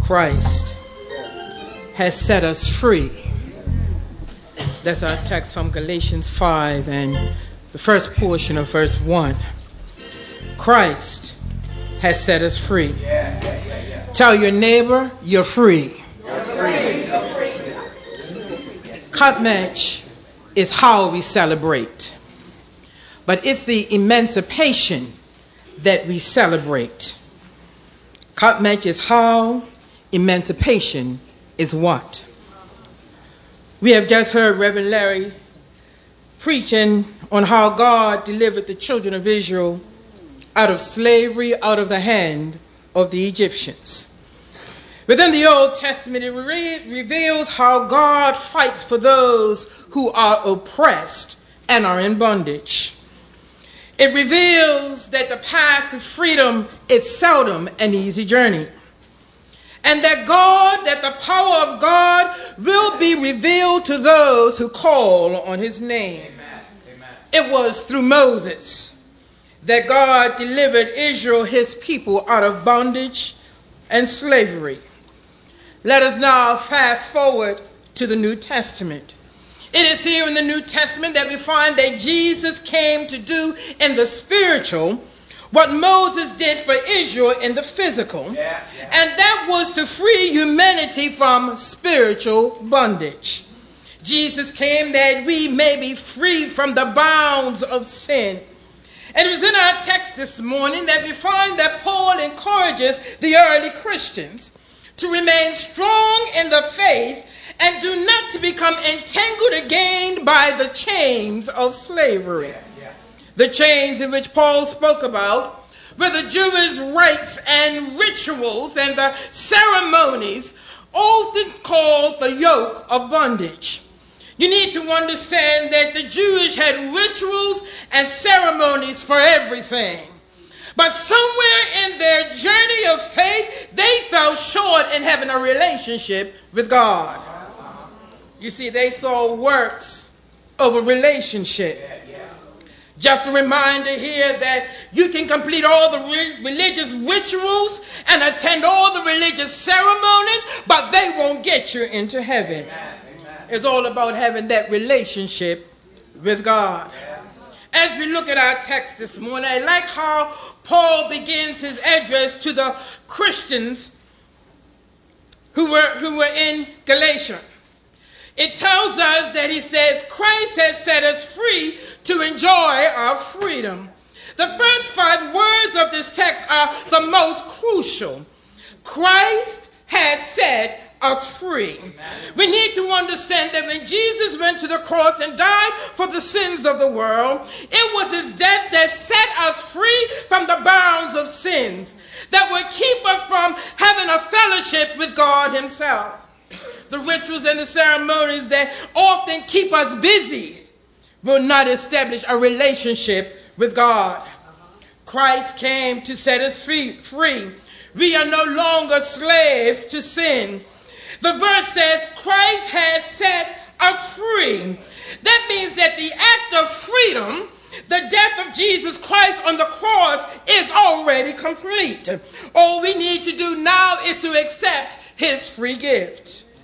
Christ has set us free. That's our text from Galatians 5 and the first portion of verse 1. Christ has set us free. Tell your neighbor, you're free. Cut match is how we celebrate, but it's the emancipation that we celebrate. Cut match is how, emancipation is what. We have just heard Reverend Larry preaching on how God delivered the children of Israel out of slavery, out of the hand of the Egyptians. Within the Old Testament, it reveals how God fights for those who are oppressed and are in bondage. It reveals that the path to freedom is seldom an easy journey. And that the power of God will be revealed to those who call on his name. Amen. It was through Moses that God delivered Israel, his people, out of bondage and slavery. Let us now fast forward to the New Testament. It is here in the New Testament that we find that Jesus came to do in the spiritual what Moses did for Israel in the physical. And that was to free humanity from spiritual bondage. Jesus came that we may be free from the bounds of sin. And it was in our text this morning that we find that Paul encourages the early Christians to remain strong in the faith and do not to become entangled again by the chains of slavery. The chains in which Paul spoke about were the Jewish rites and rituals and the ceremonies, often called the yoke of bondage. You need to understand that the Jews had rituals and ceremonies for everything. But somewhere in their journey of faith, they fell short in having a relationship with God. You see, they saw works over relationship. Just a reminder here that you can complete all the religious rituals and attend all the religious ceremonies, but they won't get you into heaven. It's all about having that relationship with God. As we look at our text this morning, I like how Paul begins his address to the Christians who were in Galatia. It tells us that he says, Christ has set us free to enjoy our freedom. The first 5 words of this text are the most crucial. Christ has set us free. Amen. We need to understand that when Jesus went to the cross and died for the sins of the world, it was his death that set us free from the bounds of sins that would keep us from having a fellowship with God himself. The rituals and the ceremonies that often keep us busy will not establish a relationship with God. Christ came to set us free. We are no longer slaves to sin. The verse says Christ has set us free. That means that the act of freedom, the death of Jesus Christ on the cross, is already complete. All we need to do now is to accept his free gift.